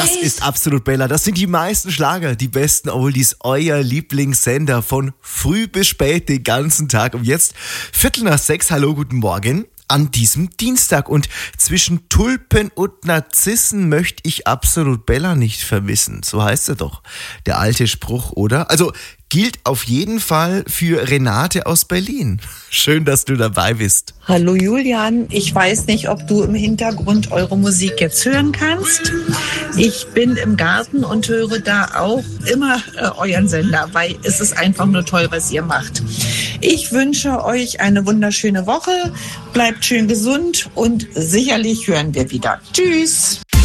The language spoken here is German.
Das ist Absolut Bella. Das sind die meisten Schlager, die besten Oldies, euer Lieblingssender von früh bis spät den ganzen Tag. Und jetzt 5:45. Hallo, guten Morgen an diesem Dienstag. Und zwischen Tulpen und Narzissen möchte ich Absolut Bella nicht vermissen. So heißt er doch, der alte Spruch, oder? Also gilt auf jeden Fall für Renate aus Berlin. Schön, dass du dabei bist. Hallo Julian, ich weiß nicht, ob du im Hintergrund eure Musik jetzt hören kannst. Ich bin im Garten und höre da auch immer euren Sender, weil es ist einfach nur toll, was ihr macht. Ich wünsche euch eine wunderschöne Woche, bleibt schön gesund und sicherlich hören wir wieder. Tschüss!